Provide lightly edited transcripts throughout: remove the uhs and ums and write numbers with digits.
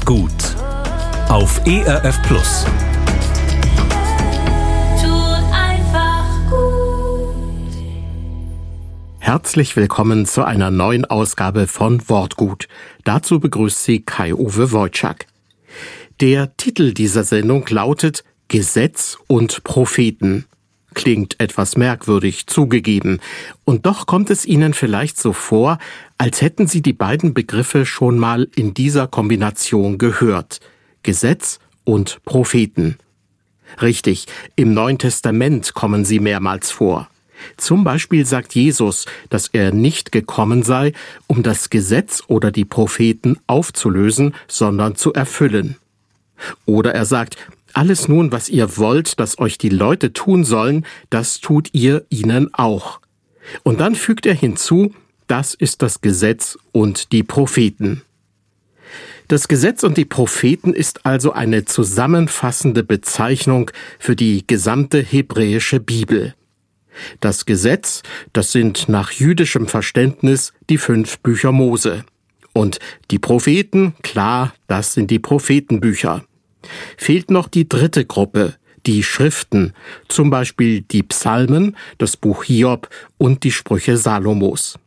Wortgut auf ERF Plus. Herzlich willkommen zu einer neuen Ausgabe von Wortgut. Dazu begrüßt Sie Kai-Uwe Wojczak. Der Titel dieser Sendung lautet Gesetz und Propheten. Klingt etwas merkwürdig, zugegeben. Und doch kommt es Ihnen vielleicht so vor, als hätten Sie die beiden Begriffe schon mal in dieser Kombination gehört. Gesetz und Propheten. Richtig, im Neuen Testament kommen sie mehrmals vor. Zum Beispiel sagt Jesus, dass er nicht gekommen sei, um das Gesetz oder die Propheten aufzulösen, sondern zu erfüllen. Oder er sagt, alles nun, was ihr wollt, dass euch die Leute tun sollen, das tut ihr ihnen auch. Und dann fügt er hinzu, das ist das Gesetz und die Propheten. Das Gesetz und die Propheten ist also eine zusammenfassende Bezeichnung für die gesamte hebräische Bibel. Das Gesetz, das sind nach jüdischem Verständnis die 5 Bücher Mose. Und die Propheten, klar, das sind die Prophetenbücher. Fehlt noch die dritte Gruppe, die Schriften, zum Beispiel die Psalmen, das Buch Hiob und die Sprüche Salomos.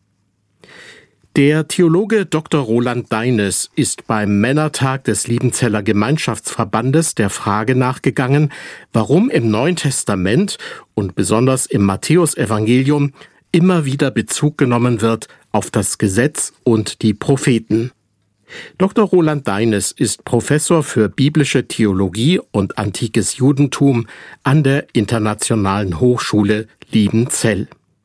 Der Theologe Dr. Roland Deines ist beim Männertag des Liebenzeller Gemeinschaftsverbandes der Frage nachgegangen, warum im Neuen Testament und besonders im Matthäusevangelium immer wieder Bezug genommen wird auf das Gesetz und die Propheten. Dr. Roland Deines ist Professor für biblische Theologie und antikes Judentum an der Internationalen Hochschule Liebenzell.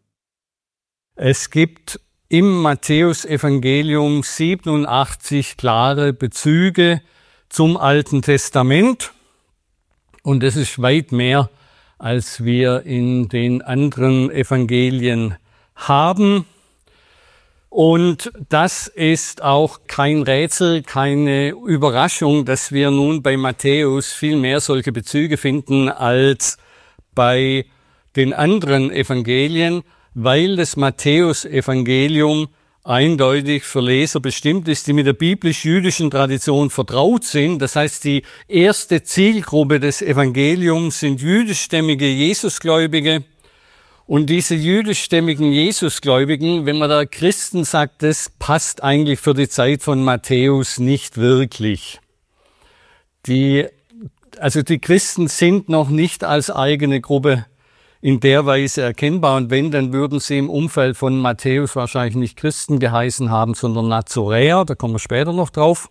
Es gibt im Matthäusevangelium 87 klare Bezüge zum Alten Testament und es ist weit mehr, als wir in den anderen Evangelien haben. Und das ist auch kein Rätsel, keine Überraschung, dass wir nun bei Matthäus viel mehr solche Bezüge finden als bei den anderen Evangelien, weil das Matthäusevangelium eindeutig für Leser bestimmt ist, die mit der biblisch-jüdischen Tradition vertraut sind. Das heißt, die erste Zielgruppe des Evangeliums sind jüdischstämmige Jesusgläubige. Und diese jüdischstämmigen Jesusgläubigen, wenn man da Christen sagt, das passt eigentlich für die Zeit von Matthäus nicht wirklich. Die Christen sind noch nicht als eigene Gruppe in der Weise erkennbar. Und wenn, dann würden sie im Umfeld von Matthäus wahrscheinlich nicht Christen geheißen haben, sondern Nazoräer. Da kommen wir später noch drauf.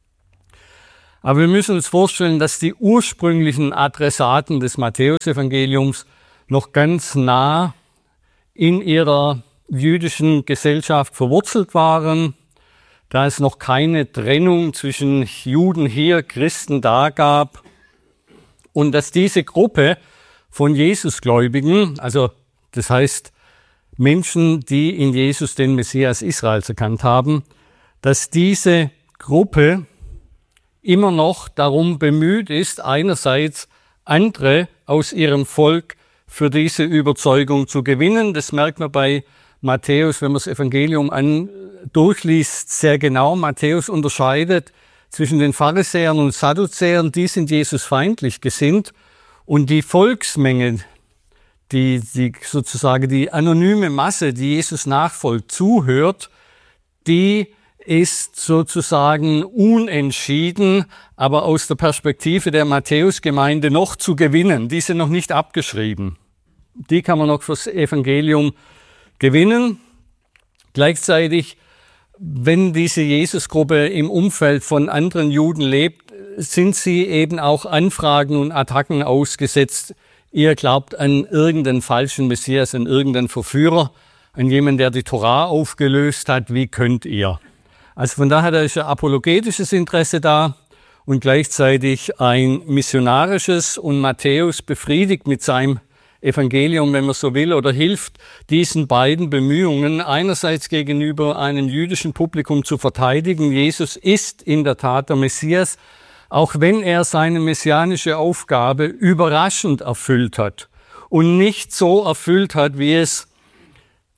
Aber wir müssen uns vorstellen, dass die ursprünglichen Adressaten des Matthäusevangeliums noch ganz nah in ihrer jüdischen Gesellschaft verwurzelt waren, da es noch keine Trennung zwischen Juden hier, Christen da gab und dass diese Gruppe von Jesusgläubigen, also das heißt Menschen, die in Jesus den Messias Israels erkannt haben, dass diese Gruppe immer noch darum bemüht ist, einerseits andere aus ihrem Volk für diese Überzeugung zu gewinnen. Das merkt man bei Matthäus, wenn man das Evangelium durchliest, sehr genau. Matthäus unterscheidet zwischen den Pharisäern und Sadduzäern, die sind Jesus feindlich gesinnt. Und die Volksmenge, die sozusagen die anonyme Masse, die Jesus nachfolgt, zuhört, die ist sozusagen unentschieden, aber aus der Perspektive der Matthäusgemeinde noch zu gewinnen. Die sind noch nicht abgeschrieben. Die kann man noch fürs Evangelium gewinnen. Gleichzeitig, wenn diese Jesusgruppe im Umfeld von anderen Juden lebt, sind sie eben auch Anfragen und Attacken ausgesetzt. Ihr glaubt an irgendeinen falschen Messias, an irgendeinen Verführer, an jemanden, der die Torah aufgelöst hat. Wie könnt ihr? Also von daher ist ein apologetisches Interesse da und gleichzeitig ein missionarisches, und Matthäus befriedigt mit seinem Evangelium, wenn man so will, oder hilft diesen beiden Bemühungen, einerseits gegenüber einem jüdischen Publikum zu verteidigen. Jesus ist in der Tat der Messias, auch wenn er seine messianische Aufgabe überraschend erfüllt hat und nicht so erfüllt hat, wie es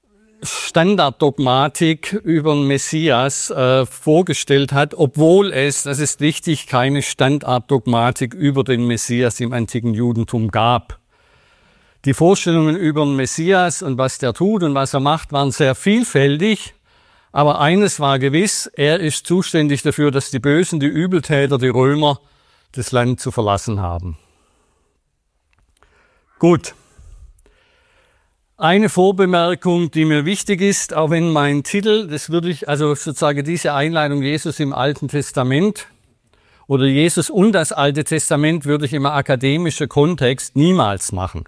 Standarddogmatik über den Messias vorgestellt hat, obwohl es, das ist wichtig, keine Standarddogmatik über den Messias im antiken Judentum gab. Die Vorstellungen über den Messias und was der tut und was er macht, waren sehr vielfältig, aber eines war gewiss, er ist zuständig dafür, dass die Bösen, die Übeltäter, die Römer das Land zu verlassen haben. Gut. Eine Vorbemerkung, die mir wichtig ist, auch wenn mein Titel, das würde ich, also sozusagen diese Einleitung Jesus im Alten Testament oder Jesus und das Alte Testament würde ich im akademischen Kontext niemals machen,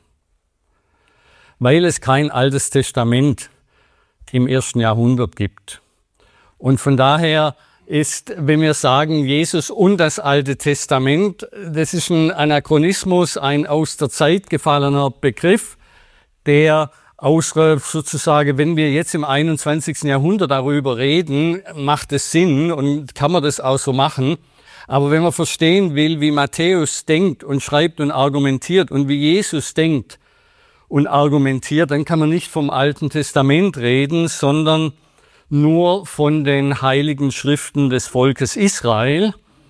weil es kein Altes Testament im 1. Jahrhundert gibt. Und von daher ist, wenn wir sagen Jesus und das Alte Testament, das ist ein Anachronismus, ein aus der Zeit gefallener Begriff, der sozusagen, wenn wir jetzt im 21. Jahrhundert darüber reden, macht es Sinn und kann man das auch so machen. Aber wenn man verstehen will, wie Matthäus denkt und schreibt und argumentiert und wie Jesus denkt und argumentiert, dann kann man nicht vom Alten Testament reden, sondern nur von den heiligen Schriften des Volkes Israel.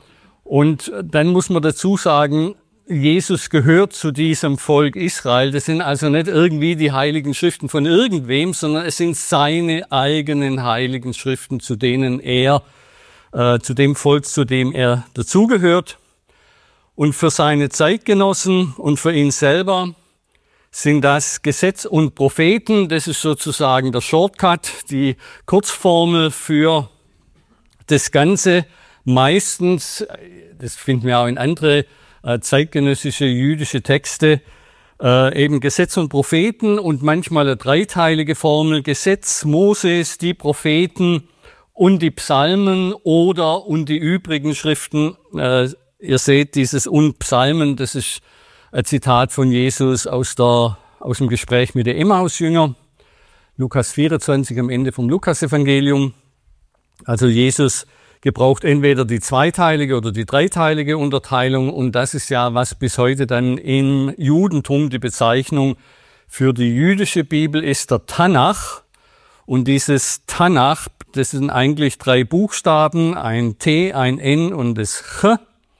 Und dann muss man dazu sagen, Jesus gehört zu diesem Volk Israel. Das sind also nicht irgendwie die heiligen Schriften von irgendwem, sondern es sind seine eigenen heiligen Schriften, zu denen er, zu dem Volk, zu dem er dazugehört. Und für seine Zeitgenossen und für ihn selber sind das Gesetz und Propheten. Das ist sozusagen der Shortcut, die Kurzformel für das Ganze. Meistens, das finden wir auch in andere zeitgenössische jüdische Texte, eben Gesetz und Propheten und manchmal eine dreiteilige Formel, Gesetz, Moses, die Propheten und die Psalmen und die übrigen Schriften. Ihr seht dieses und Psalmen, das ist ein Zitat von Jesus aus dem Gespräch mit den Emmaus-Jüngern, Lukas 24 am Ende vom Lukas-Evangelium. Also Jesus gebraucht entweder die zweiteilige oder die dreiteilige Unterteilung und das ist ja, was bis heute dann im Judentum die Bezeichnung für die jüdische Bibel ist, der Tanach. Und dieses Tanach, das sind eigentlich 3 Buchstaben, ein T, ein N und das Ch.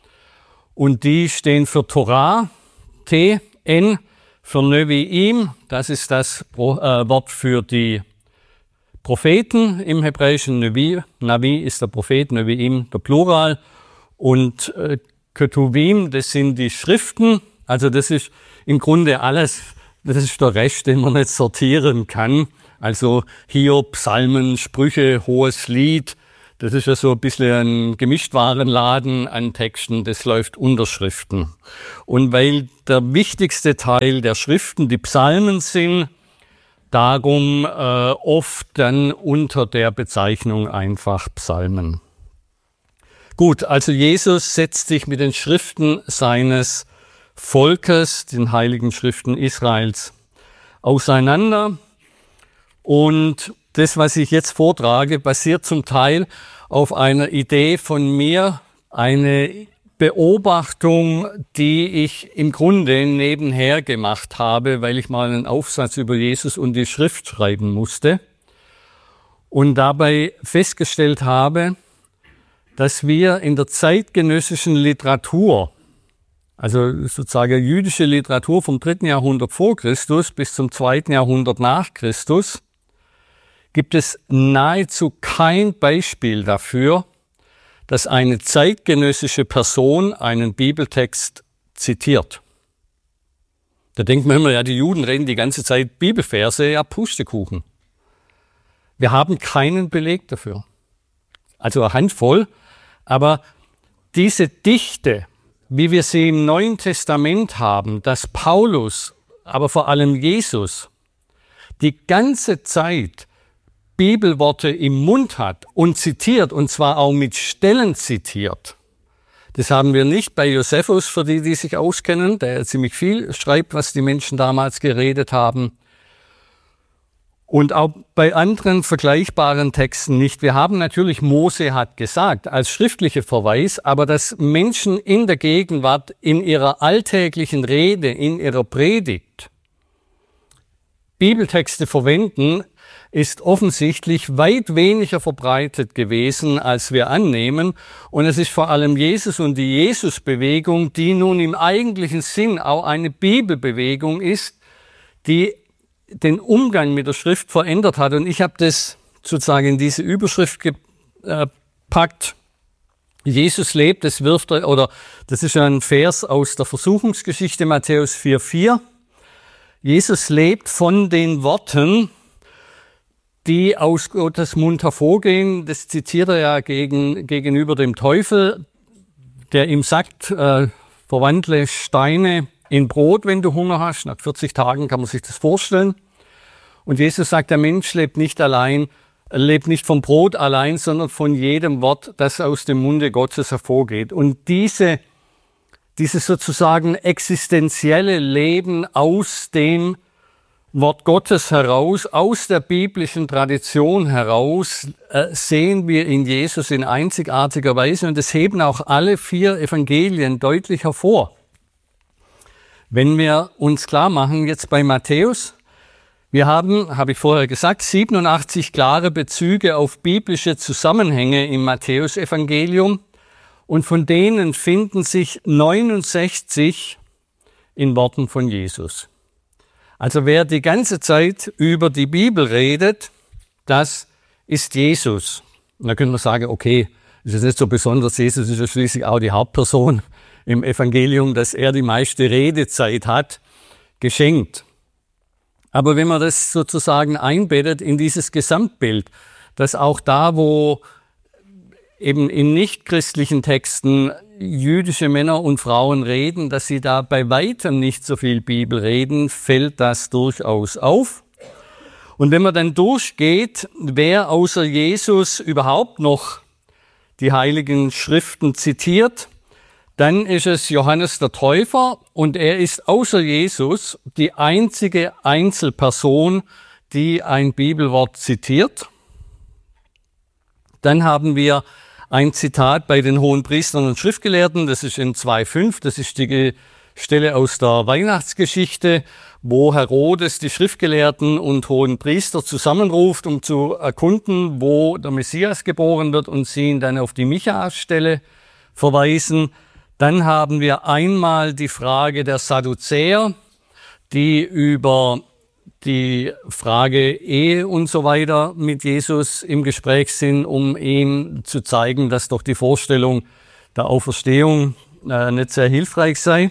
Und die stehen für Torah, T, N, für Neviim, das ist das Wort für die Propheten im Hebräischen. Navi ist der Prophet, Neviim der Plural. Und Ketuvim, das sind die Schriften. Also das ist im Grunde alles, das ist der Rest, den man nicht sortieren kann. Also Hiob, Psalmen, Sprüche, Hohes Lied. Das ist ja so ein bisschen ein Gemischtwarenladen an Texten, das läuft unter Schriften. Und weil der wichtigste Teil der Schriften die Psalmen sind, darum oft dann unter der Bezeichnung einfach Psalmen. Gut, also Jesus setzt sich mit den Schriften seines Volkes, den heiligen Schriften Israels, auseinander. Und das, was ich jetzt vortrage, basiert zum Teil auf einer Idee von mir, eine Beobachtung, die ich im Grunde nebenher gemacht habe, weil ich mal einen Aufsatz über Jesus und die Schrift schreiben musste und dabei festgestellt habe, dass wir in der zeitgenössischen Literatur, also sozusagen jüdische Literatur vom 3. Jahrhundert vor Christus bis zum 2. Jahrhundert nach Christus, gibt es nahezu kein Beispiel dafür, dass eine zeitgenössische Person einen Bibeltext zitiert. Da denkt man immer, ja, die Juden reden die ganze Zeit Bibelverse, ja, Pustekuchen. Wir haben keinen Beleg dafür. Also eine Handvoll, aber diese Dichte, wie wir sie im Neuen Testament haben, dass Paulus, aber vor allem Jesus, die ganze Zeit Bibelworte im Mund hat und zitiert, und zwar auch mit Stellen zitiert. Das haben wir nicht bei Josephus, für die, die sich auskennen, der ziemlich viel schreibt, was die Menschen damals geredet haben. Und auch bei anderen vergleichbaren Texten nicht. Wir haben natürlich, Mose hat gesagt, als schriftlicher Verweis, aber dass Menschen in der Gegenwart, in ihrer alltäglichen Rede, in ihrer Predigt Bibeltexte verwenden, ist offensichtlich weit weniger verbreitet gewesen, als wir annehmen. Und es ist vor allem Jesus und die Jesusbewegung, die nun im eigentlichen Sinn auch eine Bibelbewegung ist, die den Umgang mit der Schrift verändert hat. Und ich habe das sozusagen in diese Überschrift gepackt. Jesus lebt, das ist ein Vers aus der Versuchungsgeschichte, Matthäus 4,4. Jesus lebt von den Worten, die aus Gottes Mund hervorgehen. Das zitiert er ja gegenüber dem Teufel, der ihm sagt, verwandle Steine in Brot, wenn du Hunger hast. Nach 40 Tagen kann man sich das vorstellen. Und Jesus sagt, der Mensch lebt nicht vom Brot allein, sondern von jedem Wort, das aus dem Munde Gottes hervorgeht. Und dieses sozusagen existenzielle Leben aus dem Wort Gottes heraus, aus der biblischen Tradition heraus, sehen wir in Jesus in einzigartiger Weise. Und das heben auch alle 4 Evangelien deutlich hervor. Wenn wir uns klar machen, jetzt bei Matthäus, wir haben, habe ich vorher gesagt, 87 klare Bezüge auf biblische Zusammenhänge im Matthäus-Evangelium. Und von denen finden sich 69 in Worten von Jesus. Also wer die ganze Zeit über die Bibel redet, das ist Jesus. Und da können wir sagen, okay, das ist nicht so besonders, Jesus ist ja schließlich auch die Hauptperson im Evangelium, dass er die meiste Redezeit hat, geschenkt. Aber wenn man das sozusagen einbettet in dieses Gesamtbild, dass auch da, wo eben in nichtchristlichen Texten jüdische Männer und Frauen reden, dass sie da bei weitem nicht so viel Bibel reden, fällt das durchaus auf. Und wenn man dann durchgeht, wer außer Jesus überhaupt noch die Heiligen Schriften zitiert, dann ist es Johannes der Täufer und er ist außer Jesus die einzige Einzelperson, die ein Bibelwort zitiert. Dann haben wir ein Zitat bei den Hohenpriestern und Schriftgelehrten, das ist in 2,5, das ist die Stelle aus der Weihnachtsgeschichte, wo Herodes die Schriftgelehrten und Hohenpriester zusammenruft, um zu erkunden, wo der Messias geboren wird und sie ihn dann auf die Michaas-Stelle verweisen. Dann haben wir einmal die Frage der Sadduzäer, die über die Frage Ehe und so weiter mit Jesus im Gespräch sind, um ihm zu zeigen, dass doch die Vorstellung der Auferstehung nicht sehr hilfreich sei.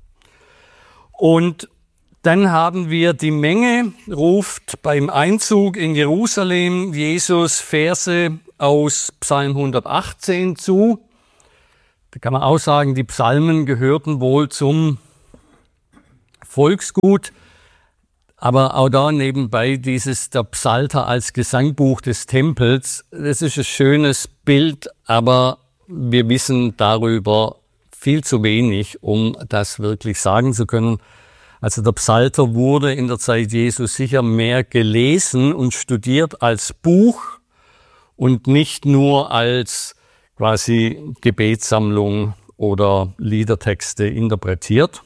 Und dann haben wir die Menge, ruft beim Einzug in Jerusalem Jesus Verse aus Psalm 118 zu. Da kann man auch sagen, die Psalmen gehörten wohl zum Volksgut. Aber auch da nebenbei der Psalter als Gesangbuch des Tempels, das ist ein schönes Bild, aber wir wissen darüber viel zu wenig, um das wirklich sagen zu können. Also der Psalter wurde in der Zeit Jesu sicher mehr gelesen und studiert als Buch und nicht nur als quasi Gebetssammlung oder Liedertexte interpretiert.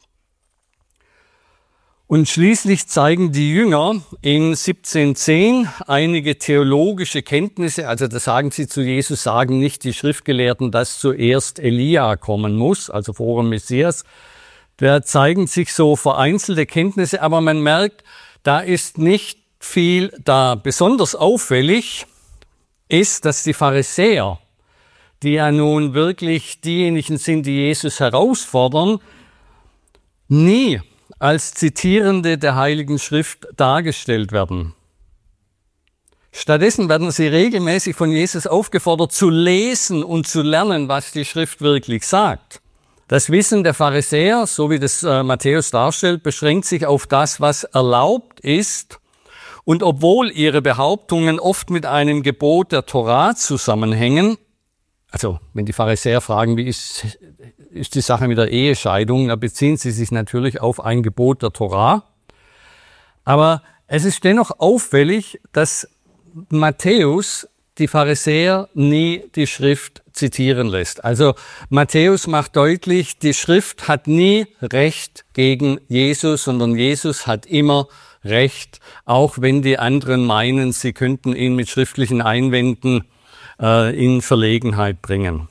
Und schließlich zeigen die Jünger in 17,10 einige theologische Kenntnisse, also das sagen sie zu Jesus, sagen nicht die Schriftgelehrten, dass zuerst Elia kommen muss, also vor dem Messias. Da zeigen sich so vereinzelte Kenntnisse, aber man merkt, da ist nicht viel da. Besonders auffällig ist, dass die Pharisäer, die ja nun wirklich diejenigen sind, die Jesus herausfordern, nie als Zitierende der Heiligen Schrift dargestellt werden. Stattdessen werden sie regelmäßig von Jesus aufgefordert, zu lesen und zu lernen, was die Schrift wirklich sagt. Das Wissen der Pharisäer, so wie das Matthäus darstellt, beschränkt sich auf das, was erlaubt ist. Und obwohl ihre Behauptungen oft mit einem Gebot der Torah zusammenhängen, also wenn die Pharisäer fragen, wie ist die Sache mit der Ehescheidung, da beziehen sie sich natürlich auf ein Gebot der Torah. Aber es ist dennoch auffällig, dass Matthäus die Pharisäer nie die Schrift zitieren lässt. Also Matthäus macht deutlich, die Schrift hat nie Recht gegen Jesus, sondern Jesus hat immer Recht, auch wenn die anderen meinen, sie könnten ihn mit schriftlichen Einwänden in Verlegenheit bringen.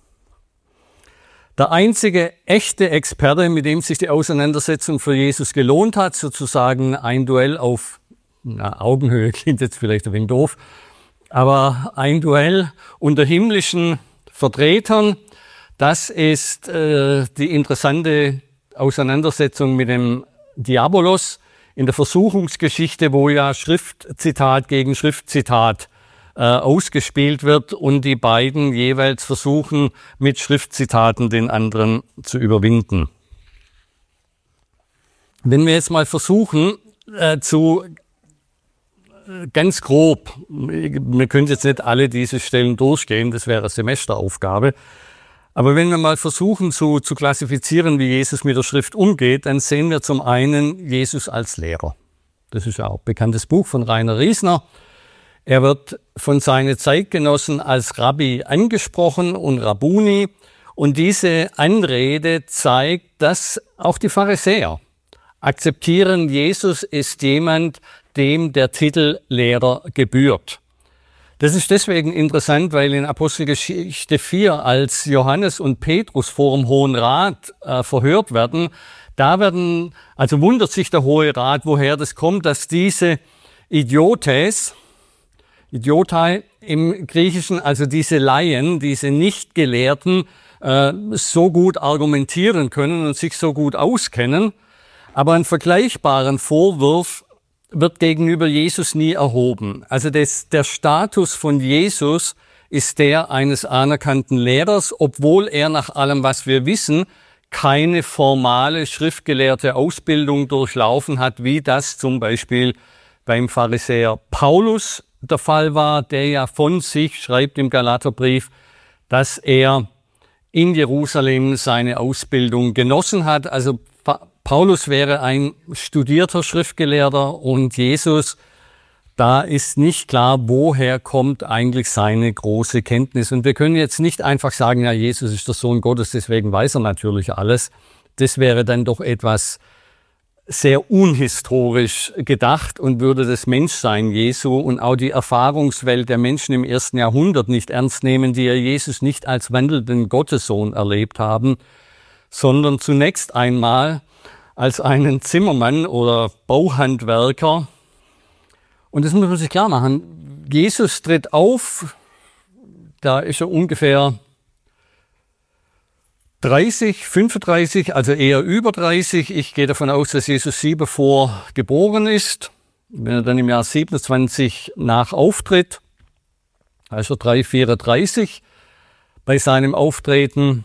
Der einzige echte Experte, mit dem sich die Auseinandersetzung für Jesus gelohnt hat, sozusagen ein Duell auf Augenhöhe, klingt jetzt vielleicht ein wenig doof, aber ein Duell unter himmlischen Vertretern, das ist die interessante Auseinandersetzung mit dem Diabolos in der Versuchungsgeschichte, wo ja Schriftzitat gegen Schriftzitat ausgespielt wird und die beiden jeweils versuchen, mit Schriftzitaten den anderen zu überwinden. Wenn wir jetzt mal versuchen, ganz grob, wir können jetzt nicht alle diese Stellen durchgehen, das wäre eine Semesteraufgabe, aber wenn wir mal versuchen zu klassifizieren, wie Jesus mit der Schrift umgeht, dann sehen wir zum einen Jesus als Lehrer. Das ist ja auch ein bekanntes Buch von Rainer Riesner. Er wird von seinen Zeitgenossen als Rabbi angesprochen und Rabbuni. Und diese Anrede zeigt, dass auch die Pharisäer akzeptieren, Jesus ist jemand, dem der Titel Lehrer gebührt. Das ist deswegen interessant, weil in Apostelgeschichte 4, als Johannes und Petrus vor dem Hohen Rat verhört werden, also wundert sich der Hohe Rat, woher das kommt, dass diese Idiotai im Griechischen, also diese Laien, diese Nichtgelehrten, so gut argumentieren können und sich so gut auskennen. Aber einen vergleichbaren Vorwurf wird gegenüber Jesus nie erhoben. Also der Status von Jesus ist der eines anerkannten Lehrers, obwohl er nach allem, was wir wissen, keine formale schriftgelehrte Ausbildung durchlaufen hat, wie das zum Beispiel beim Pharisäer Paulus der Fall war, der ja von sich schreibt im Galaterbrief, dass er in Jerusalem seine Ausbildung genossen hat. Also Paulus wäre ein studierter Schriftgelehrter und Jesus, da ist nicht klar, woher kommt eigentlich seine große Kenntnis. Und wir können jetzt nicht einfach sagen, ja, Jesus ist der Sohn Gottes, deswegen weiß er natürlich alles. Das wäre dann doch etwas sehr unhistorisch gedacht und würde das Menschsein Jesu und auch die Erfahrungswelt der Menschen im 1. Jahrhundert nicht ernst nehmen, die ja Jesus nicht als wandelnden Gottessohn erlebt haben, sondern zunächst einmal als einen Zimmermann oder Bauhandwerker. Und das muss man sich klar machen. Jesus tritt auf, da ist er ungefähr 30, 35, also eher über 30. Ich gehe davon aus, dass Jesus 7 vor geboren ist. Wenn er dann im Jahr 27 nach auftritt, also 34 bei seinem Auftreten.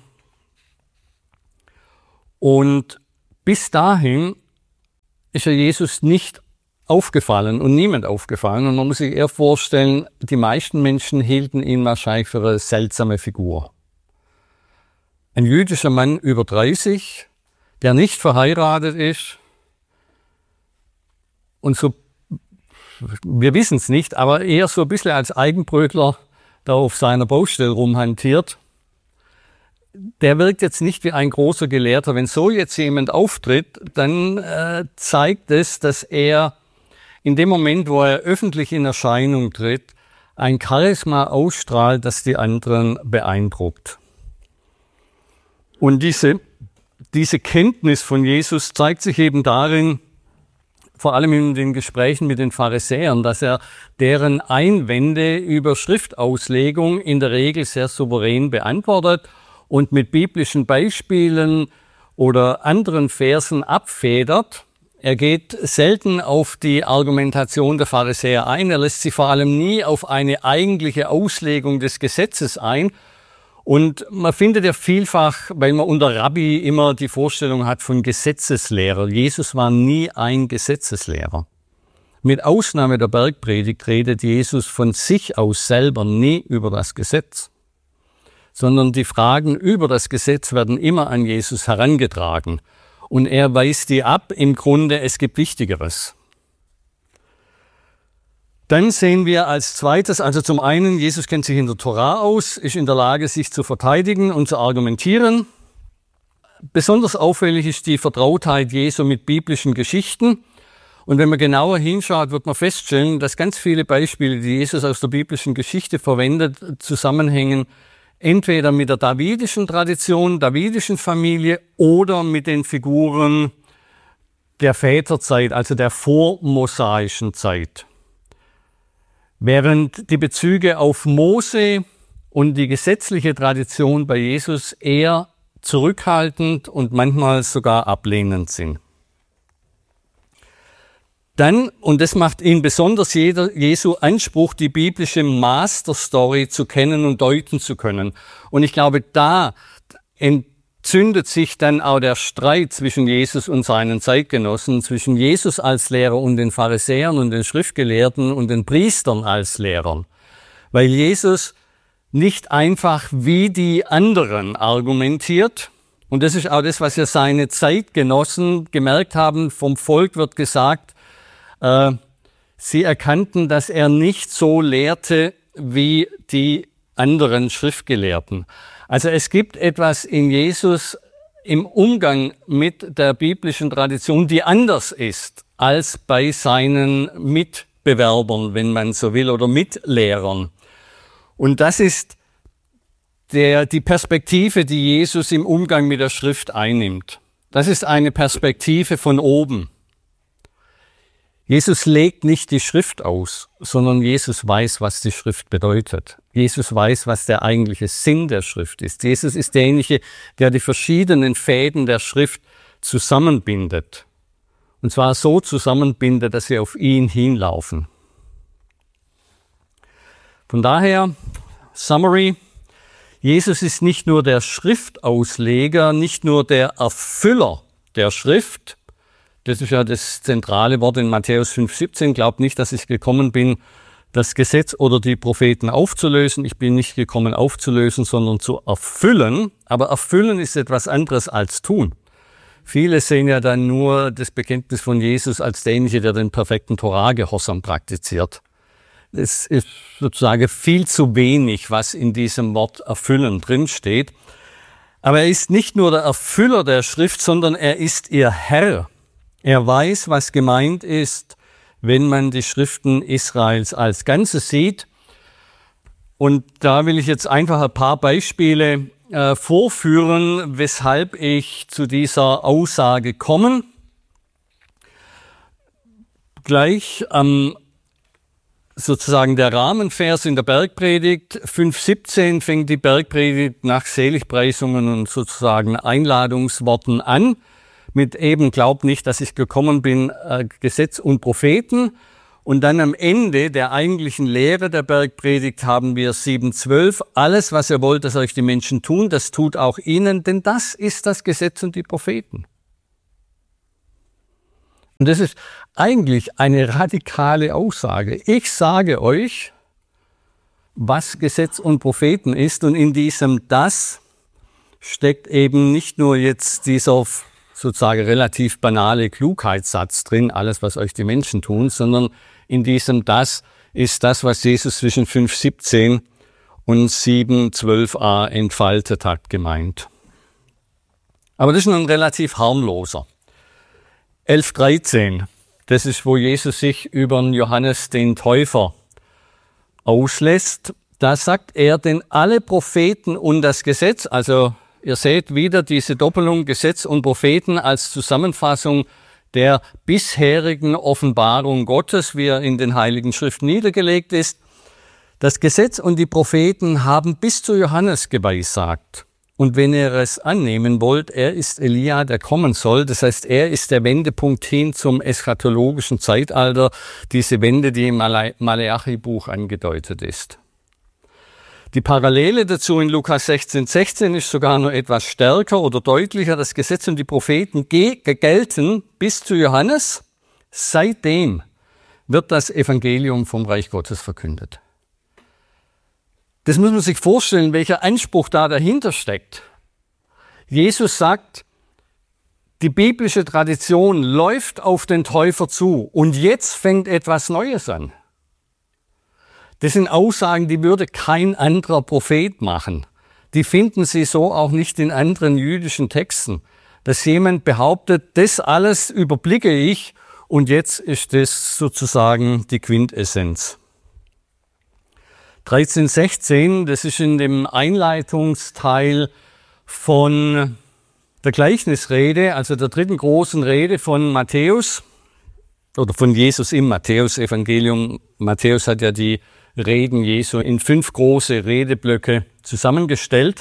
Und bis dahin ist ja Jesus nicht aufgefallen und niemand aufgefallen. Und man muss sich eher vorstellen, die meisten Menschen hielten ihn wahrscheinlich für eine seltsame Figur. Ein jüdischer Mann über 30, der nicht verheiratet ist und so, wir wissen es nicht, aber eher so ein bisschen als Eigenbrötler da auf seiner Baustelle rumhantiert. Der wirkt jetzt nicht wie ein großer Gelehrter. Wenn so jetzt jemand auftritt, dann zeigt es, dass er in dem Moment, wo er öffentlich in Erscheinung tritt, ein Charisma ausstrahlt, das die anderen beeindruckt. Und diese Kenntnis von Jesus zeigt sich eben darin, vor allem in den Gesprächen mit den Pharisäern, dass er deren Einwände über Schriftauslegung in der Regel sehr souverän beantwortet und mit biblischen Beispielen oder anderen Versen abfedert. Er geht selten auf die Argumentation der Pharisäer ein. Er lässt sich vor allem nie auf eine eigentliche Auslegung des Gesetzes ein. Und man findet ja vielfach, weil man unter Rabbi immer die Vorstellung hat von Gesetzeslehrer. Jesus war nie ein Gesetzeslehrer. Mit Ausnahme der Bergpredigt redet Jesus von sich aus selber nie über das Gesetz, sondern die Fragen über das Gesetz werden immer an Jesus herangetragen. Und er weist die ab, im Grunde, es gibt Wichtigeres. Dann sehen wir als zweites, also zum einen, Jesus kennt sich in der Tora aus, ist in der Lage, sich zu verteidigen und zu argumentieren. Besonders auffällig ist die Vertrautheit Jesu mit biblischen Geschichten. Und wenn man genauer hinschaut, wird man feststellen, dass ganz viele Beispiele, die Jesus aus der biblischen Geschichte verwendet, zusammenhängen entweder mit der davidischen Tradition, davidischen Familie oder mit den Figuren der Väterzeit, also der vormosaischen Zeit. Während die Bezüge auf Mose und die gesetzliche Tradition bei Jesus eher zurückhaltend und manchmal sogar ablehnend sind. Dann, und das macht ihn besonders Jesu Anspruch, die biblische Masterstory zu kennen und deuten zu können. Und ich glaube, da entzündet sich dann auch der Streit zwischen Jesus und seinen Zeitgenossen, zwischen Jesus als Lehrer und den Pharisäern und den Schriftgelehrten und den Priestern als Lehrern. Weil Jesus nicht einfach wie die anderen argumentiert. Und das ist auch das, was ja seine Zeitgenossen gemerkt haben. Vom Volk wird gesagt, sie erkannten, dass er nicht so lehrte wie die anderen Schriftgelehrten. Also es gibt etwas in Jesus im Umgang mit der biblischen Tradition, die anders ist als bei seinen Mitbewerbern, wenn man so will, oder Mitlehrern. Und das ist die Perspektive, die Jesus im Umgang mit der Schrift einnimmt. Das ist eine Perspektive von oben. Jesus legt nicht die Schrift aus, sondern Jesus weiß, was die Schrift bedeutet. Jesus weiß, was der eigentliche Sinn der Schrift ist. Jesus ist derjenige, der die verschiedenen Fäden der Schrift zusammenbindet. Und zwar so zusammenbindet, dass sie auf ihn hinlaufen. Von daher, Summary, Jesus ist nicht nur der Schriftausleger, nicht nur der Erfüller der Schrift. Das ist ja das zentrale Wort in Matthäus 5,17. Glaubt nicht, dass ich gekommen bin, das Gesetz oder die Propheten aufzulösen. Ich bin nicht gekommen aufzulösen, sondern zu erfüllen. Aber erfüllen ist etwas anderes als tun. Viele sehen ja dann nur das Bekenntnis von Jesus als derjenige, der den perfekten Torah-Gehorsam praktiziert. Es ist sozusagen viel zu wenig, was in diesem Wort erfüllen drinsteht. Aber er ist nicht nur der Erfüller der Schrift, sondern er ist ihr Herr. Er weiß, was gemeint ist, wenn man die Schriften Israels als Ganzes sieht. Und da will ich jetzt einfach ein paar Beispiele vorführen, weshalb ich zu dieser Aussage komme. Gleich sozusagen der Rahmenvers in der Bergpredigt, 5,17 fängt die Bergpredigt nach Seligpreisungen und sozusagen Einladungsworten an. Mit eben, glaubt nicht, dass ich gekommen bin, Gesetz und Propheten. Und dann am Ende der eigentlichen Lehre der Bergpredigt haben wir 7,12. Alles, was ihr wollt, dass euch die Menschen tun, das tut auch ihnen, denn das ist das Gesetz und die Propheten. Und das ist eigentlich eine radikale Aussage. Ich sage euch, was Gesetz und Propheten ist. Und in diesem Das steckt eben nicht nur jetzt dieser sozusagen relativ banale Klugheitssatz drin, alles, was euch die Menschen tun, sondern in diesem Das ist das, was Jesus zwischen 5,17 und 7,12a entfaltet hat, gemeint. Aber das ist ein relativ harmloser. 11,13, das ist, wo Jesus sich über Johannes den Täufer auslässt. Da sagt er, denn alle Propheten und das Gesetz, also ihr seht wieder diese Doppelung Gesetz und Propheten als Zusammenfassung der bisherigen Offenbarung Gottes, wie er in den Heiligen Schriften niedergelegt ist. Das Gesetz und die Propheten haben bis zu Johannes geweissagt. Und wenn ihr es annehmen wollt, er ist Elia, der kommen soll. Das heißt, er ist der Wendepunkt hin zum eschatologischen Zeitalter, diese Wende, die im Maleachi-Buch angedeutet ist. Die Parallele dazu in Lukas 16,16 ist sogar noch etwas stärker oder deutlicher. Das Gesetz und die Propheten gelten bis zu Johannes. Seitdem wird das Evangelium vom Reich Gottes verkündet. Das muss man sich vorstellen, welcher Anspruch da dahinter steckt. Jesus sagt, die biblische Tradition läuft auf den Täufer zu und jetzt fängt etwas Neues an. Das sind Aussagen, die würde kein anderer Prophet machen. Die finden Sie so auch nicht in anderen jüdischen Texten. Dass jemand behauptet, das alles überblicke ich Und jetzt ist das sozusagen die Quintessenz. 13,16, das ist in dem Einleitungsteil von der Gleichnisrede, also der dritten großen Rede von Matthäus oder von Jesus im Matthäus-Evangelium. Matthäus hat ja die Reden Jesu in 5 große Redeblöcke zusammengestellt.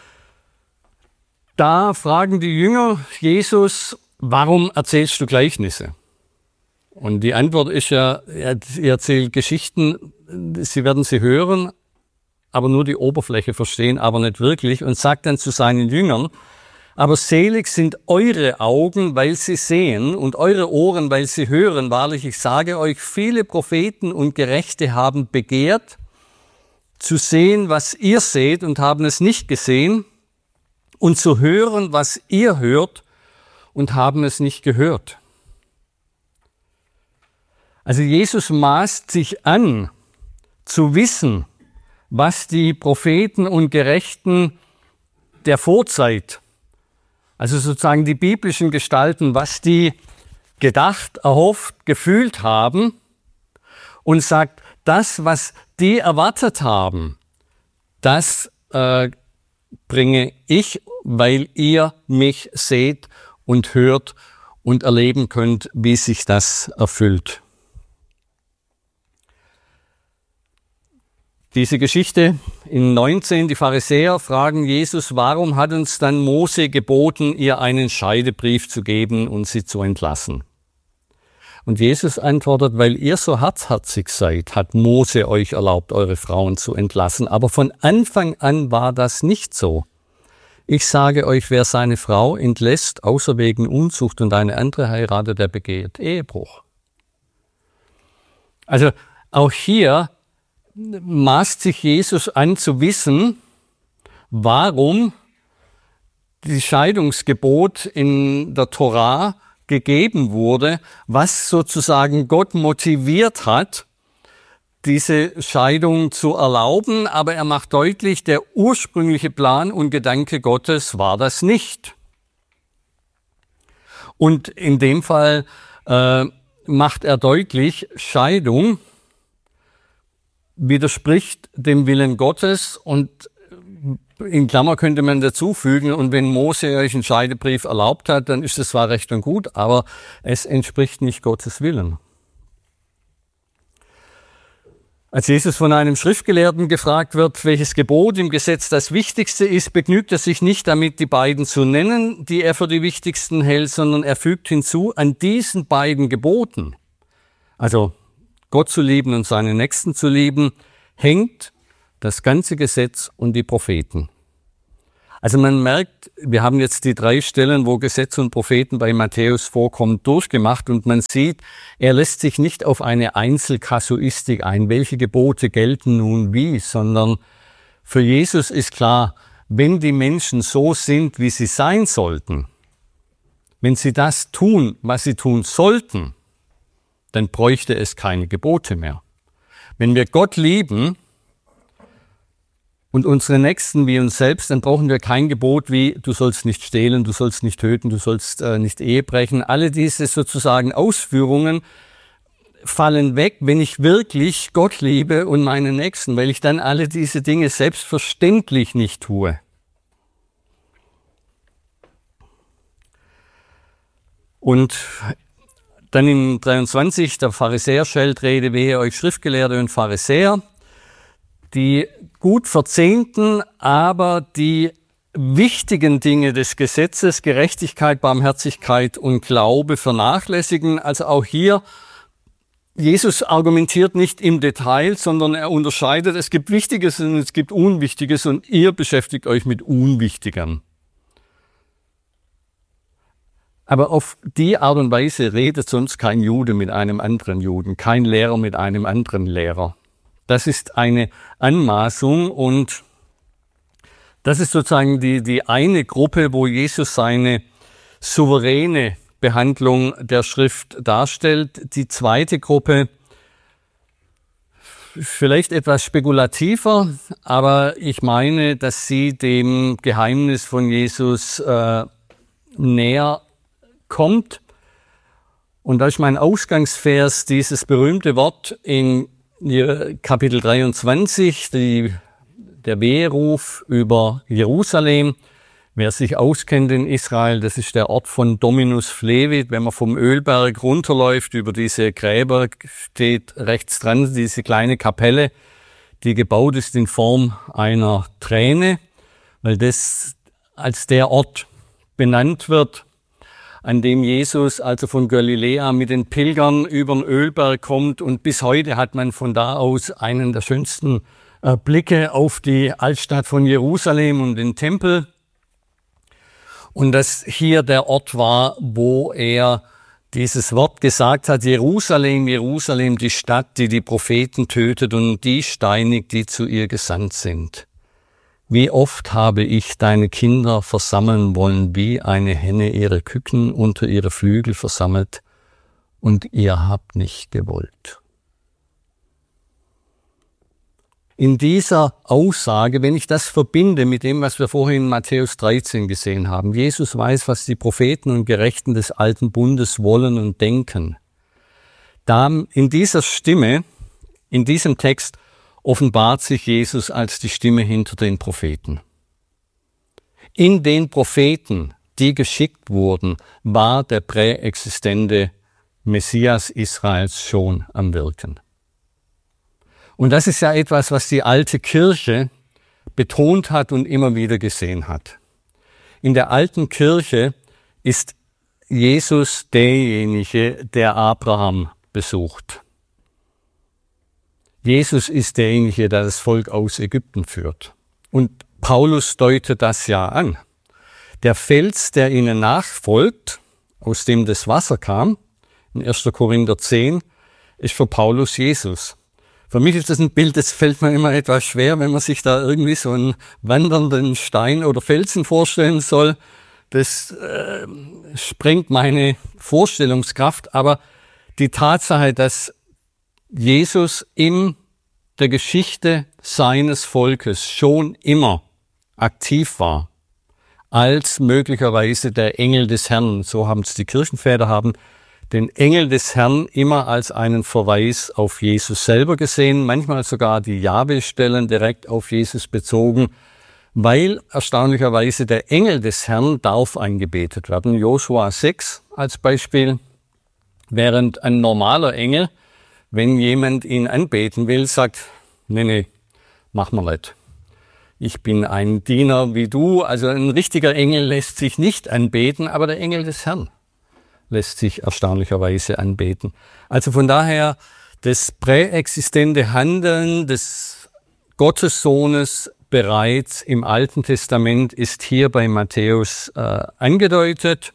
Da fragen die Jünger Jesus, warum erzählst du Gleichnisse? Und die Antwort ist ja, er erzählt Geschichten, sie werden sie hören, aber nur die Oberfläche verstehen, aber nicht wirklich. Und sagt dann zu seinen Jüngern, aber selig sind eure Augen, weil sie sehen, und eure Ohren, weil sie hören. Wahrlich, ich sage euch, viele Propheten und Gerechte haben begehrt, zu sehen, was ihr seht, und haben es nicht gesehen, und zu hören, was ihr hört, und haben es nicht gehört. Also Jesus maßt sich an, zu wissen, was die Propheten und Gerechten der Vorzeit, also sozusagen die biblischen Gestalten, was die gedacht, erhofft, gefühlt haben, und sagt, das, was die erwartet haben, das bringe ich, weil ihr mich seht und hört und erleben könnt, wie sich das erfüllt. Diese Geschichte in 19, die Pharisäer fragen Jesus, warum hat uns dann Mose geboten, ihr einen Scheidebrief zu geben und sie zu entlassen? Und Jesus antwortet, weil ihr so hartherzig seid, hat Mose euch erlaubt, eure Frauen zu entlassen. Aber von Anfang an war das nicht so. Ich sage euch, wer seine Frau entlässt, außer wegen Unzucht, und eine andere heiratet, der begeht Ehebruch. Also auch hier maßt sich Jesus an zu wissen, warum das Scheidungsgebot in der Torah gegeben wurde, was sozusagen Gott motiviert hat, diese Scheidung zu erlauben. Aber er macht deutlich, der ursprüngliche Plan und Gedanke Gottes war das nicht. Und in dem Fall macht er deutlich, Scheidung widerspricht dem Willen Gottes, und in Klammer könnte man dazu fügen, und wenn Mose euch einen Scheidebrief erlaubt hat, dann ist das zwar recht und gut, aber es entspricht nicht Gottes Willen. Als Jesus von einem Schriftgelehrten gefragt wird, welches Gebot im Gesetz das wichtigste ist, begnügt er sich nicht damit, die beiden zu nennen, die er für die wichtigsten hält, sondern er fügt hinzu, an diesen beiden Geboten, also Gott zu lieben und seinen Nächsten zu lieben, hängt das ganze Gesetz und die Propheten. Also man merkt, wir haben jetzt die 3 Stellen, wo Gesetz und Propheten bei Matthäus vorkommen, durchgemacht, und man sieht, er lässt sich nicht auf eine Einzelkasuistik ein, welche Gebote gelten nun wie, sondern für Jesus ist klar, wenn die Menschen so sind, wie sie sein sollten, wenn sie das tun, was sie tun sollten, dann bräuchte es keine Gebote mehr. Wenn wir Gott lieben und unsere Nächsten wie uns selbst, dann brauchen wir kein Gebot wie, du sollst nicht stehlen, du sollst nicht töten, du sollst nicht Ehe brechen. Alle diese sozusagen Ausführungen fallen weg, wenn ich wirklich Gott liebe und meinen Nächsten, weil ich dann alle diese Dinge selbstverständlich nicht tue. Und dann in 23, der Pharisäer-Scheltrede, wehe euch Schriftgelehrte und Pharisäer, die gut verzehnten, aber die wichtigen Dinge des Gesetzes, Gerechtigkeit, Barmherzigkeit und Glaube vernachlässigen. Also auch hier, Jesus argumentiert nicht im Detail, sondern er unterscheidet, es gibt Wichtiges und es gibt Unwichtiges, und ihr beschäftigt euch mit Unwichtigem. Aber auf die Art und Weise redet sonst kein Jude mit einem anderen Juden, kein Lehrer mit einem anderen Lehrer. Das ist eine Anmaßung, und das ist sozusagen die eine Gruppe, wo Jesus seine souveräne Behandlung der Schrift darstellt. Die zweite Gruppe, vielleicht etwas spekulativer, aber ich meine, dass sie dem Geheimnis von Jesus näher kommt. Und da ist mein Ausgangsvers dieses berühmte Wort in Kapitel 23, der Weheruf über Jerusalem. Wer sich auskennt in Israel, das ist der Ort von Dominus Flevit. Wenn man vom Ölberg runterläuft, über diese Gräber steht rechts dran diese kleine Kapelle, die gebaut ist in Form einer Träne, weil das als der Ort benannt wird, an dem Jesus also von Galiläa mit den Pilgern über den Ölberg kommt. Und bis heute hat man von da aus einen der schönsten Blicke auf die Altstadt von Jerusalem und den Tempel. Und dass hier der Ort war, wo er dieses Wort gesagt hat: Jerusalem, Jerusalem, die Stadt, die die Propheten tötet und die steinigt, die zu ihr gesandt sind. Wie oft habe ich deine Kinder versammeln wollen, wie eine Henne ihre Küken unter ihre Flügel versammelt, und ihr habt nicht gewollt. In dieser Aussage, wenn ich das verbinde mit dem, was wir vorhin in Matthäus 13 gesehen haben, Jesus weiß, was die Propheten und Gerechten des alten Bundes wollen und denken. Da in dieser Stimme, in diesem Text, offenbart sich Jesus als die Stimme hinter den Propheten. In den Propheten, die geschickt wurden, war der präexistente Messias Israels schon am Wirken. Und das ist ja etwas, was die alte Kirche betont hat und immer wieder gesehen hat. In der alten Kirche ist Jesus derjenige, der Abraham besucht. Jesus ist derjenige, der das Volk aus Ägypten führt. Und Paulus deutet das ja an. Der Fels, der ihnen nachfolgt, aus dem das Wasser kam, in 1. Korinther 10, ist für Paulus Jesus. Für mich ist das ein Bild, das fällt mir immer etwas schwer, wenn man sich da irgendwie so einen wandernden Stein oder Felsen vorstellen soll. Das sprengt meine Vorstellungskraft. Aber die Tatsache, dass Jesus in der Geschichte seines Volkes schon immer aktiv war, als möglicherweise der Engel des Herrn, so haben es die Kirchenväter, haben den Engel des Herrn immer als einen Verweis auf Jesus selber gesehen, manchmal sogar die Jahwe-Stellen direkt auf Jesus bezogen, weil erstaunlicherweise der Engel des Herrn darf angebetet werden. Josua 6 als Beispiel, während ein normaler Engel, wenn jemand ihn anbeten will, sagt: nee, mach mal nicht. Ich bin ein Diener wie du. Also ein richtiger Engel lässt sich nicht anbeten, aber der Engel des Herrn lässt sich erstaunlicherweise anbeten. Also von daher, das präexistente Handeln des Gottessohnes bereits im Alten Testament ist hier bei Matthäus angedeutet.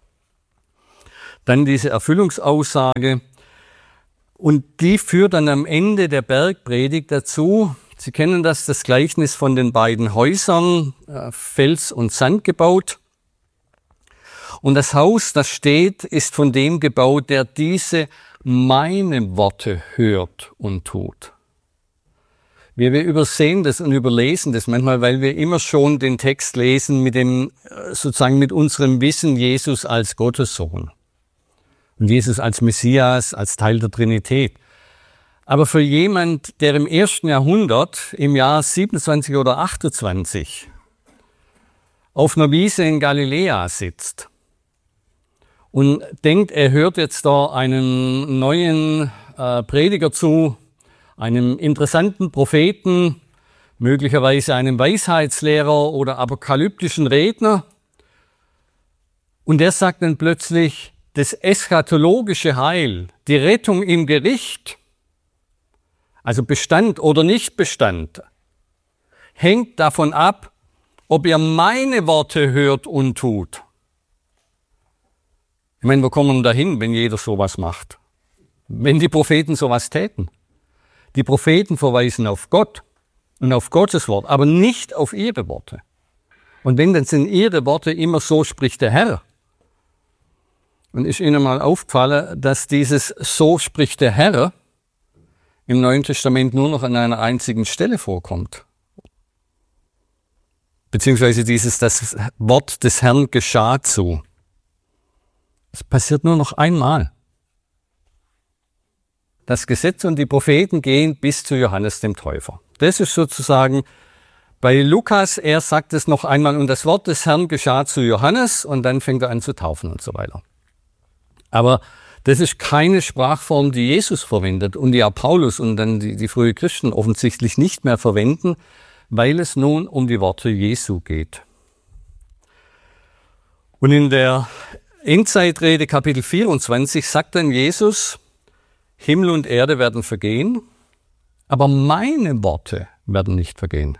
Dann diese Erfüllungsaussage. Und die führt dann am Ende der Bergpredigt dazu, Sie kennen das Gleichnis von den beiden Häusern, Fels und Sand gebaut. Und das Haus, das steht, ist von dem gebaut, der diese meine Worte hört und tut. Wir übersehen das und überlesen das manchmal, weil wir immer schon den Text lesen mit mit unserem Wissen Jesus als Gottessohn. Und Jesus als Messias, als Teil der Trinität. Aber für jemand, der im 1. Jahrhundert, im Jahr 27 oder 28, auf einer Wiese in Galiläa sitzt und denkt, er hört jetzt da einem neuen Prediger zu, einem interessanten Propheten, möglicherweise einem Weisheitslehrer oder apokalyptischen Redner, und der sagt dann plötzlich, das eschatologische Heil, die Rettung im Gericht, also Bestand oder Nichtbestand, hängt davon ab, ob ihr meine Worte hört und tut. Ich meine, wo kommen wir dahin, wenn jeder sowas macht? Wenn die Propheten sowas täten? Die Propheten verweisen auf Gott und auf Gottes Wort, aber nicht auf ihre Worte. Und wenn, dann sind ihre Worte immer so spricht der Herr. Und ist Ihnen mal aufgefallen, dass dieses so spricht der Herr im Neuen Testament nur noch an einer einzigen Stelle vorkommt. Beziehungsweise das Wort des Herrn geschah zu. Es passiert nur noch einmal das Gesetz und die Propheten gehen bis zu Johannes dem Täufer. Das ist sozusagen bei Lukas, er sagt es noch einmal, und das Wort des Herrn geschah zu Johannes, und dann fängt er an zu taufen und so weiter. Aber das ist keine Sprachform, die Jesus verwendet und die auch Paulus und dann die frühen Christen offensichtlich nicht mehr verwenden, weil es nun um die Worte Jesu geht. Und in der Endzeitrede Kapitel 24 sagt dann Jesus, Himmel und Erde werden vergehen, aber meine Worte werden nicht vergehen.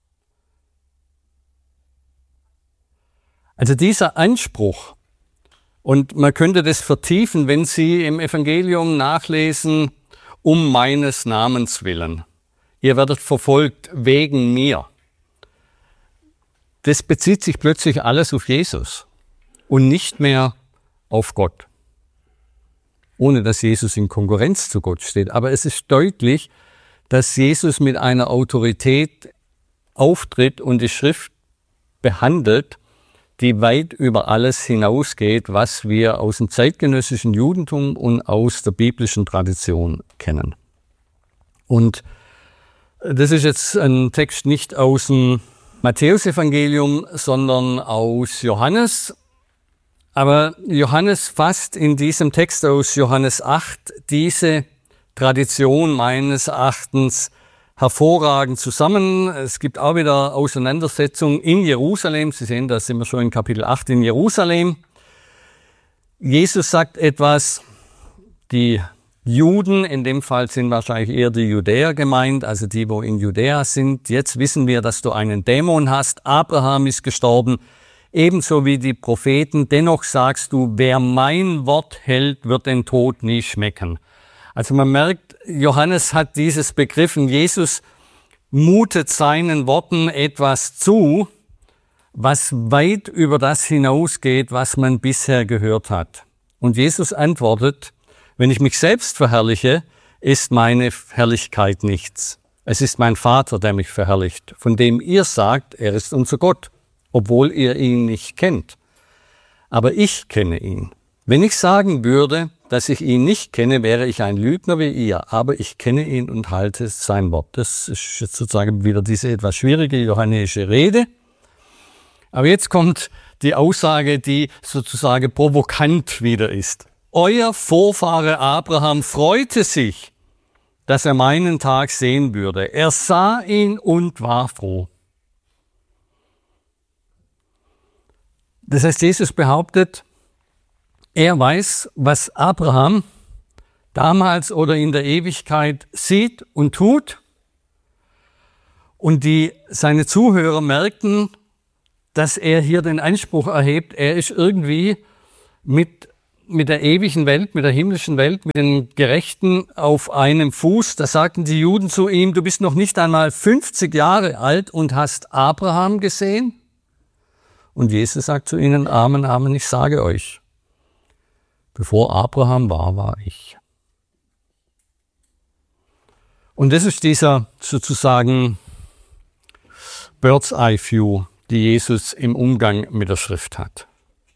Also dieser Anspruch, und man könnte das vertiefen, wenn Sie im Evangelium nachlesen, um meines Namens willen. Ihr werdet verfolgt wegen mir. Das bezieht sich plötzlich alles auf Jesus und nicht mehr auf Gott. Ohne dass Jesus in Konkurrenz zu Gott steht. Aber es ist deutlich, dass Jesus mit einer Autorität auftritt und die Schrift behandelt, die weit über alles hinausgeht, was wir aus dem zeitgenössischen Judentum und aus der biblischen Tradition kennen. Und das ist jetzt ein Text nicht aus dem Matthäusevangelium, sondern aus Johannes. Aber Johannes fasst in diesem Text aus Johannes 8 diese Tradition meines Erachtens hervorragend zusammen. Es gibt auch wieder Auseinandersetzungen in Jerusalem. Sie sehen, da sind wir schon in Kapitel 8 in Jerusalem. Jesus sagt etwas, die Juden, in dem Fall sind wahrscheinlich eher die Judäer gemeint, also die, wo in Judäa sind. Jetzt wissen wir, dass du einen Dämon hast. Abraham ist gestorben, ebenso wie die Propheten. Dennoch sagst du, wer mein Wort hält, wird den Tod nie schmecken. Also man merkt, Johannes hat dieses begriffen. Jesus mutet seinen Worten etwas zu, was weit über das hinausgeht, was man bisher gehört hat. Und Jesus antwortet, wenn ich mich selbst verherrliche, ist meine Herrlichkeit nichts. Es ist mein Vater, der mich verherrlicht, von dem ihr sagt, er ist unser Gott, obwohl ihr ihn nicht kennt. Aber ich kenne ihn. Wenn ich sagen würde, dass ich ihn nicht kenne, wäre ich ein Lügner wie ihr, aber ich kenne ihn und halte sein Wort. Das ist jetzt sozusagen wieder diese etwas schwierige johannäische Rede. Aber jetzt kommt die Aussage, die sozusagen provokant wieder ist. Euer Vorfahre Abraham freute sich, dass er meinen Tag sehen würde. Er sah ihn und war froh. Das heißt, Jesus behauptet, er weiß, was Abraham damals oder in der Ewigkeit sieht und tut. Und seine Zuhörer merkten, dass er hier den Anspruch erhebt, er ist irgendwie mit der ewigen Welt, mit der himmlischen Welt, mit den Gerechten auf einem Fuß. Da sagten die Juden zu ihm, du bist noch nicht einmal 50 Jahre alt und hast Abraham gesehen? Und Jesus sagt zu ihnen, Amen, Amen, ich sage euch, bevor Abraham war ich. Und das ist dieser sozusagen Bird's Eye View, die Jesus im Umgang mit der Schrift hat.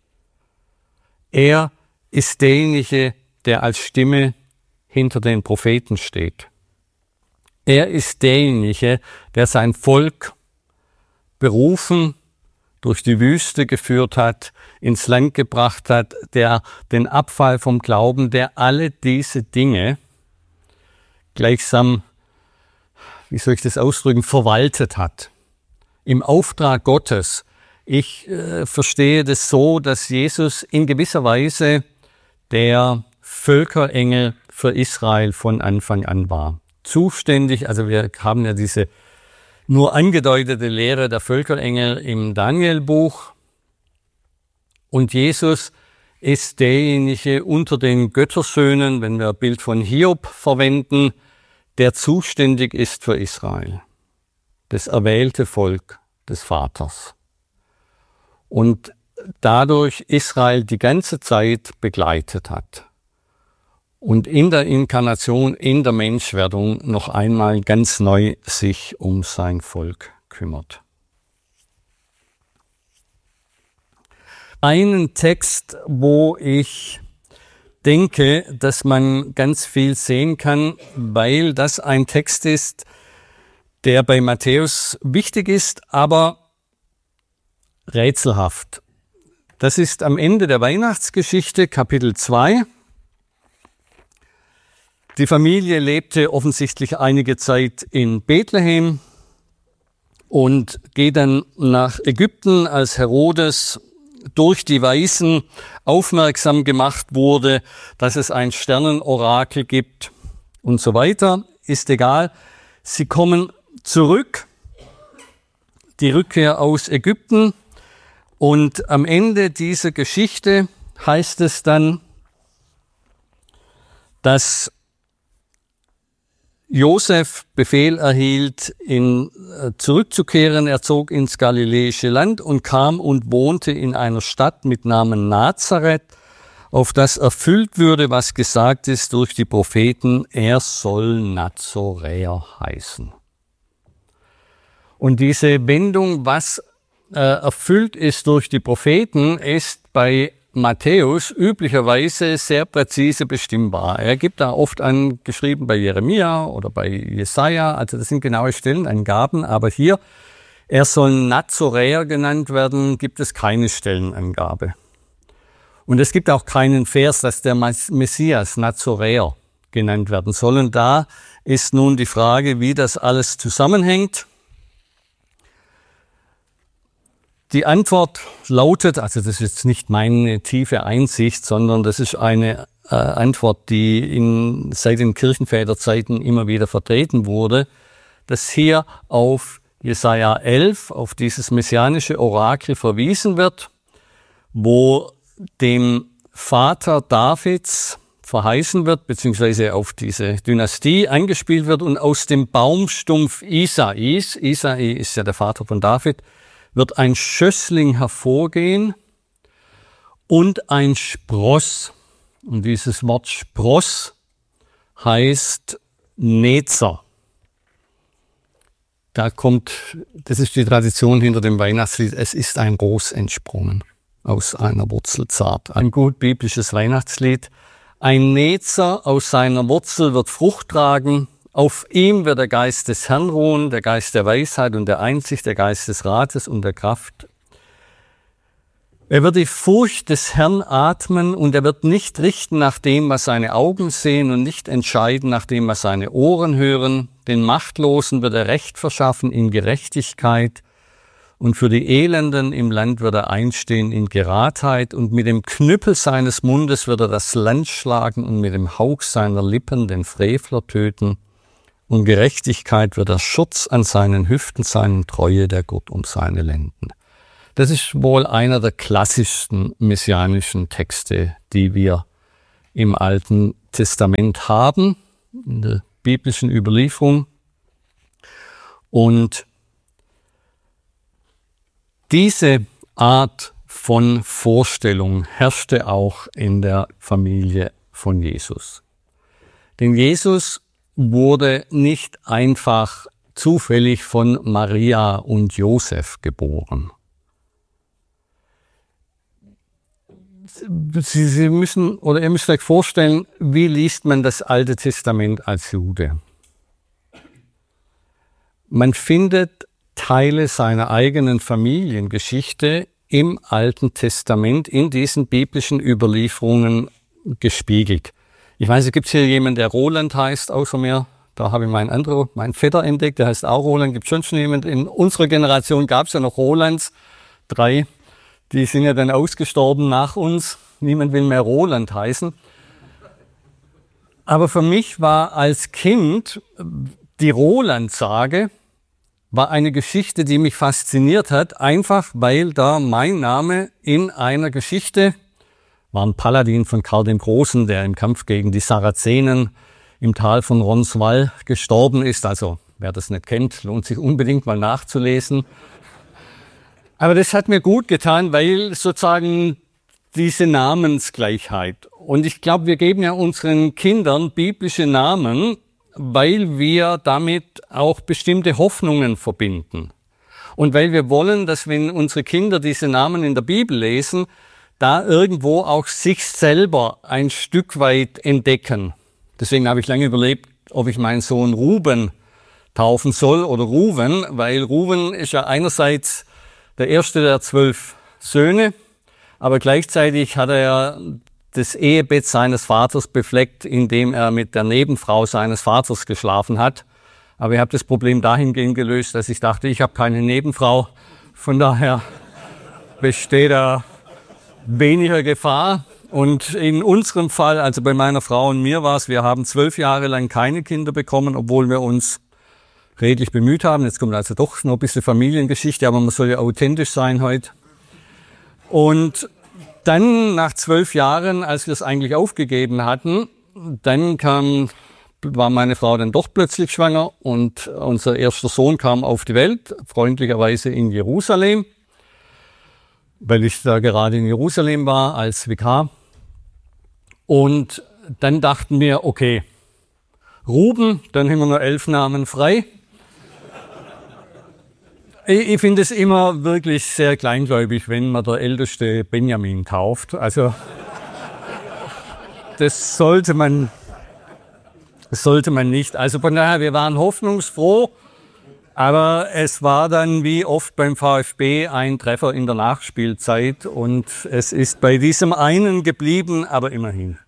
Er ist derjenige, der als Stimme hinter den Propheten steht. Er ist derjenige, der sein Volk berufen, durch die Wüste geführt hat, ins Land gebracht hat, der den Abfall vom Glauben, der alle diese Dinge gleichsam, wie soll ich das ausdrücken, verwaltet hat. Im Auftrag Gottes. Ich verstehe das so, dass Jesus in gewisser Weise der Völkerengel für Israel von Anfang an war. Zuständig, also wir haben ja diese nur angedeutete Lehre der Völkerengel im Danielbuch. Und Jesus ist derjenige unter den Göttersöhnen, wenn wir ein Bild von Hiob verwenden, der zuständig ist für Israel. Das erwählte Volk des Vaters. Und dadurch Israel die ganze Zeit begleitet hat. Und in der Inkarnation, in der Menschwerdung noch einmal ganz neu sich um sein Volk kümmert. Einen Text, wo ich denke, dass man ganz viel sehen kann, weil das ein Text ist, der bei Matthäus wichtig ist, aber rätselhaft. Das ist am Ende der Weihnachtsgeschichte, Kapitel 2. Die Familie lebte offensichtlich einige Zeit in Bethlehem und geht dann nach Ägypten, als Herodes durch die Weisen aufmerksam gemacht wurde, dass es ein Sternenorakel gibt und so weiter. Ist egal. Sie kommen zurück, die Rückkehr aus Ägypten, und am Ende dieser Geschichte heißt es dann, dass Josef Befehl erhielt, zurückzukehren. Er zog ins galiläische Land und kam und wohnte in einer Stadt mit Namen Nazareth, auf das erfüllt würde, was gesagt ist durch die Propheten, er soll Nazoräer heißen. Und diese Wendung, was erfüllt ist durch die Propheten, ist bei Matthäus üblicherweise sehr präzise bestimmbar. Er gibt da oft an, geschrieben bei Jeremia oder bei Jesaja, also das sind genaue Stellenangaben, aber hier, er soll Nazoräer genannt werden, gibt es keine Stellenangabe. Und es gibt auch keinen Vers, dass der Messias Nazoräer genannt werden soll. Und da ist nun die Frage, wie das alles zusammenhängt. Die Antwort lautet, also das ist jetzt nicht meine tiefe Einsicht, sondern das ist eine Antwort, die seit den Kirchenväterzeiten immer wieder vertreten wurde, dass hier auf Jesaja 11, auf dieses messianische Orakel verwiesen wird, wo dem Vater Davids verheißen wird, beziehungsweise auf diese Dynastie angespielt wird, und aus dem Baumstumpf Isais ist ja der Vater von David, wird ein Schössling hervorgehen und ein Spross. Und dieses Wort Spross heißt Nezer. Das ist die Tradition hinter dem Weihnachtslied, es ist ein Ros entsprungen aus einer Wurzel zart. Ein gut biblisches Weihnachtslied. Ein Nezer aus seiner Wurzel wird Frucht tragen. Auf ihm wird der Geist des Herrn ruhen, der Geist der Weisheit und der Einsicht, der Geist des Rates und der Kraft. Er wird die Furcht des Herrn atmen, und er wird nicht richten nach dem, was seine Augen sehen, und nicht entscheiden nach dem, was seine Ohren hören. Den Machtlosen wird er Recht verschaffen in Gerechtigkeit, und für die Elenden im Land wird er einstehen in Geradheit, und mit dem Knüppel seines Mundes wird er das Land schlagen und mit dem Hauch seiner Lippen den Frevler töten. Und Gerechtigkeit wird der Schutz an seinen Hüften sein, und Treue der Gurt um seine Lenden. Das ist wohl einer der klassischsten messianischen Texte, die wir im Alten Testament haben, in der biblischen Überlieferung. Und diese Art von Vorstellung herrschte auch in der Familie von Jesus. Denn Jesus wurde nicht einfach zufällig von Maria und Josef geboren. Sie müssen, oder ihr müsst euch vorstellen, wie liest man das Alte Testament als Jude? Man findet Teile seiner eigenen Familiengeschichte im Alten Testament, in diesen biblischen Überlieferungen gespiegelt. Ich weiß, es gibt hier jemanden, der Roland heißt, außer mir. Da habe ich meinen Vetter entdeckt, der heißt auch Roland. Gibt schon jemanden. In unserer Generation gab es ja noch Rolands, 3. Die sind ja dann ausgestorben nach uns. Niemand will mehr Roland heißen. Aber für mich war als Kind die Roland-Sage war eine Geschichte, die mich fasziniert hat, einfach weil da mein Name in einer Geschichte war, ein Paladin von Karl dem Großen, der im Kampf gegen die Sarazenen im Tal von Roncesvalles gestorben ist. Also wer das nicht kennt, lohnt sich unbedingt mal nachzulesen. Aber das hat mir gut getan, weil sozusagen diese Namensgleichheit. Und ich glaube, wir geben ja unseren Kindern biblische Namen, weil wir damit auch bestimmte Hoffnungen verbinden. Und weil wir wollen, dass wenn unsere Kinder diese Namen in der Bibel lesen, da irgendwo auch sich selber ein Stück weit entdecken. Deswegen habe ich lange überlegt, ob ich meinen Sohn Ruben taufen soll oder Ruven, weil Ruven ist ja einerseits der erste der 12 Söhne, aber gleichzeitig hat er ja das Ehebett seines Vaters befleckt, indem er mit der Nebenfrau seines Vaters geschlafen hat. Aber ich habe das Problem dahingehend gelöst, dass ich dachte, ich habe keine Nebenfrau. Von daher besteht da weniger Gefahr. Und in unserem Fall, also bei meiner Frau und mir war es, wir haben 12 Jahre lang keine Kinder bekommen, obwohl wir uns redlich bemüht haben. Jetzt kommt also doch noch ein bisschen Familiengeschichte, aber man soll ja authentisch sein heute. Und dann nach 12 Jahren, als wir es eigentlich aufgegeben hatten, dann war meine Frau dann doch plötzlich schwanger und unser erster Sohn kam auf die Welt, freundlicherweise in Jerusalem, weil ich da gerade in Jerusalem war als Vikar. Und dann dachten wir, okay, Ruben, dann haben wir noch 11 Namen frei. Ich finde es immer wirklich sehr kleingläubig, wenn man der älteste Benjamin tauft. Also das sollte man nicht. Also von daher, wir waren hoffnungsfroh, aber es war dann wie oft beim VfB ein Treffer in der Nachspielzeit und es ist bei diesem einen geblieben, aber immerhin.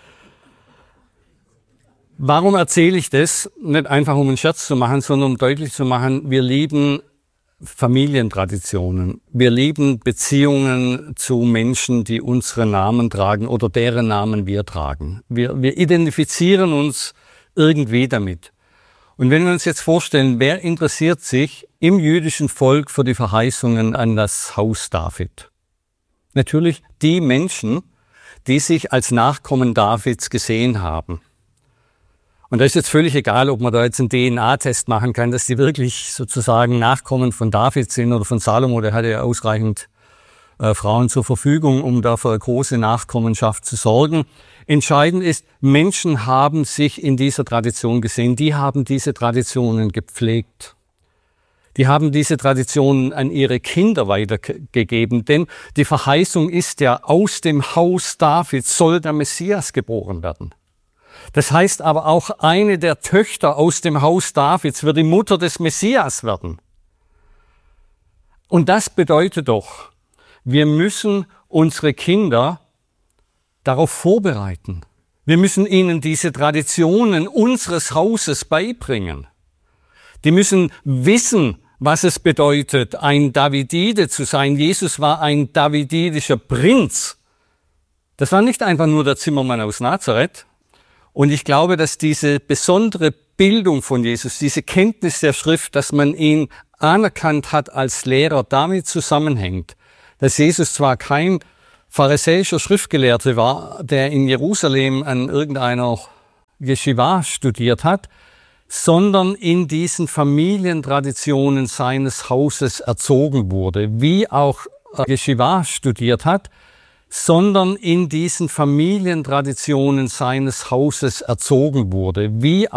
Warum erzähle ich das? Nicht einfach, um einen Scherz zu machen, sondern um deutlich zu machen, wir lieben Familientraditionen. Wir lieben Beziehungen zu Menschen, die unsere Namen tragen oder deren Namen wir tragen. Wir identifizieren uns irgendwie damit. Und wenn wir uns jetzt vorstellen, wer interessiert sich im jüdischen Volk für die Verheißungen an das Haus David? Natürlich die Menschen, die sich als Nachkommen Davids gesehen haben. Und da ist jetzt völlig egal, ob man da jetzt einen DNA-Test machen kann, dass die wirklich sozusagen Nachkommen von David sind oder von Salomo. Der hatte ja ausreichend Frauen zur Verfügung, um da für eine große Nachkommenschaft zu sorgen. Entscheidend ist, Menschen haben sich in dieser Tradition gesehen. Die haben diese Traditionen gepflegt. Die haben diese Traditionen an ihre Kinder weitergegeben. Denn die Verheißung ist ja, aus dem Haus Davids soll der Messias geboren werden. Das heißt aber auch, eine der Töchter aus dem Haus Davids wird die Mutter des Messias werden. Und das bedeutet doch, wir müssen unsere Kinder darauf vorbereiten. Wir müssen ihnen diese Traditionen unseres Hauses beibringen. Die müssen wissen, was es bedeutet, ein Davidide zu sein. Jesus war ein davididischer Prinz. Das war nicht einfach nur der Zimmermann aus Nazareth. Und ich glaube, dass diese besondere Bildung von Jesus, diese Kenntnis der Schrift, dass man ihn anerkannt hat als Lehrer, damit zusammenhängt, dass Jesus zwar kein pharisäischer Schriftgelehrter war, der in Jerusalem an irgendeiner Yeshiva studiert hat, sondern in diesen Familientraditionen seines Hauses erzogen wurde, wie auch Yeshiva studiert hat, sondern in diesen Familientraditionen seines Hauses erzogen wurde, wie